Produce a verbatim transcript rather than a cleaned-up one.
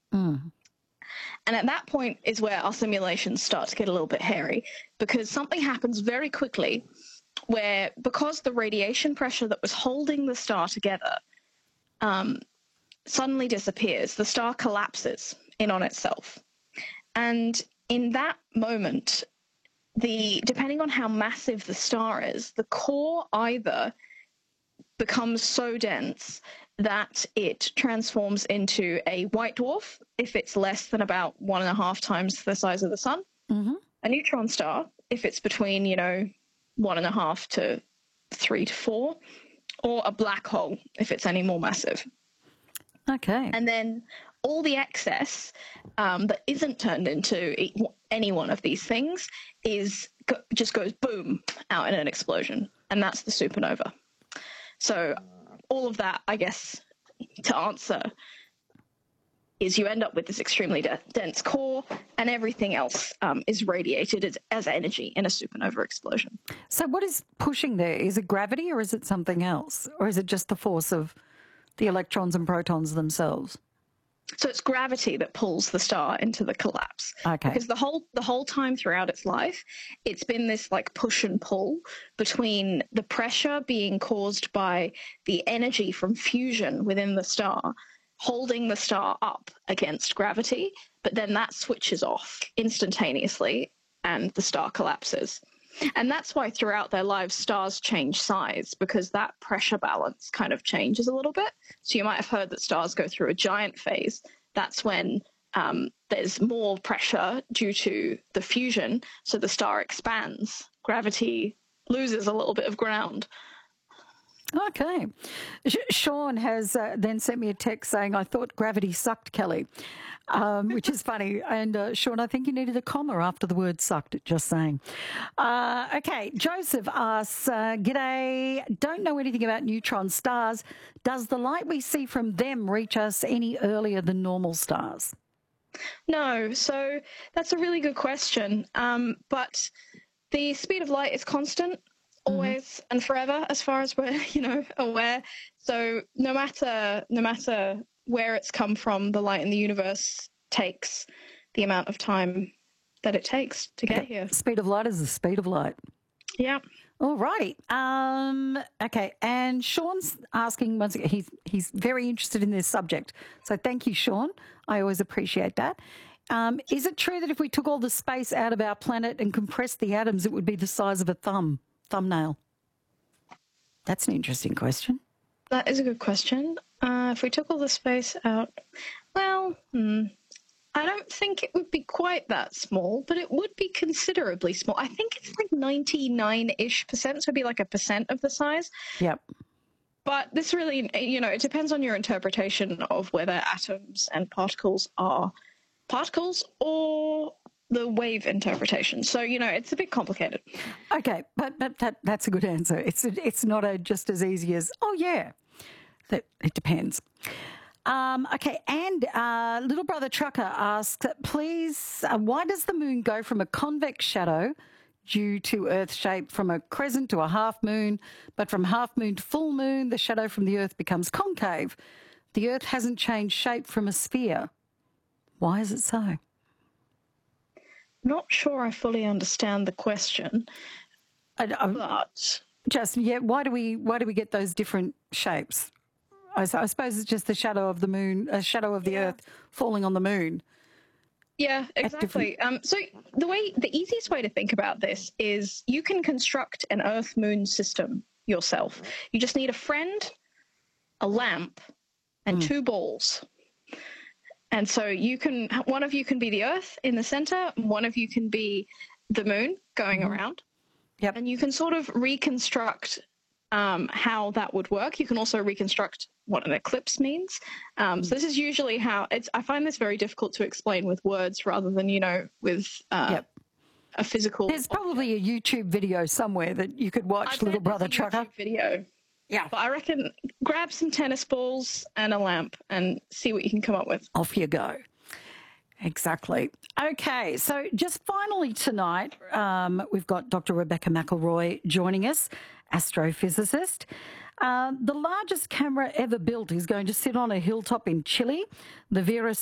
Mm. And at that point is where our simulations start to get a little bit hairy, because something happens very quickly where, because the radiation pressure that was holding the star together um, suddenly disappears, the star collapses in on itself. And in that moment, the depending on how massive the star is, the core either becomes so dense that it transforms into a white dwarf if it's less than about one and a half times the size of the sun, mm-hmm. a neutron star if it's between, you know, one and a half to three to four, or a black hole if it's any more massive. Okay. And then all the excess um, that isn't turned into any one of these things is just goes boom out in an explosion, and that's the supernova. So all of that, I guess, to answer, is you end up with this extremely de- dense core, and everything else um, is radiated as, as energy in a supernova explosion. So what is pushing there? Is it gravity, or is it something else? Or is it just the force of the electrons and protons themselves? So it's gravity that pulls the star into the collapse. Okay. Because the whole the whole time throughout its life, it's been this like push and pull between the pressure being caused by the energy from fusion within the star, holding the star up against gravity, but then that switches off instantaneously and the star collapses. And that's why throughout their lives, stars change size, because that pressure balance kind of changes a little bit. So you might have heard that stars go through a giant phase. That's when um, there's more pressure due to the fusion, so the star expands. Gravity loses a little bit of ground. Okay. Sh- Sean has uh, then sent me a text saying, I thought gravity sucked, Kelly, um, which is funny. And uh, Sean, I think you needed a comma after the word sucked, just saying. Uh, okay, Joseph asks, uh, G'day, don't know anything about neutron stars. Does the light we see from them reach us any earlier than normal stars? No, so that's a really good question. Um, but the speed of light is constant. Always mm-hmm. and forever, as far as we're, you know, aware. So no matter no matter where it's come from, the light in the universe takes the amount of time that it takes to get okay. here. Speed of light is the speed of light. Yeah. All righty. Um, okay. And Sean's asking once again. He's he's very interested in this subject. So thank you, Sean. I always appreciate that. Um, is it true that if we took all the space out of our planet and compressed the atoms, it would be the size of a thumb? Thumbnail? That's an interesting question. That is a good question. Uh, if we took all the space out, well, hmm, I don't think it would be quite that small, but it would be considerably small. I think it's like ninety-nine-ish percent, so it'd be like a percent of the size. Yep. But this really, you know, it depends on your interpretation of whether atoms and particles are particles or the wave interpretation. So, you know, it's a bit complicated. Okay, but but that, that's a good answer. It's it's not a, just as easy as, oh, yeah, that, it depends. Um, okay, and uh, Little Brother Trucker asks, please, uh, why does the moon go from a convex shadow due to Earth shape from a crescent to a half moon, but from half moon to full moon, the shadow from the Earth becomes concave? The Earth hasn't changed shape from a sphere. Why is it so? Not sure I fully understand the question, I, I, but just yeah, why do we why do we get those different shapes? I, I suppose it's just the shadow of the moon, a shadow of the yeah. Earth falling on the moon. Yeah, exactly. Um, so the way the easiest way to think about this is you can construct an Earth-Moon system yourself. You just need a friend, a lamp, and mm. two balls. And so you can, one of you can be the Earth in the center, one of you can be the moon going mm-hmm. around. Yep. And you can sort of reconstruct um, how that would work. You can also reconstruct what an eclipse means. Um, mm-hmm. So this is usually how it's, I find this very difficult to explain with words rather than, you know, with uh, yep. a physical. There's probably a YouTube video somewhere that you could watch, Little Brother Trucker. Video. Yeah. But I reckon grab some tennis balls and a lamp and see what you can come up with. Off you go. Exactly. Okay, so just finally tonight, um, we've got Doctor Rebecca McElroy joining us, astrophysicist. Uh, the largest camera ever built is going to sit on a hilltop in Chile. The Vera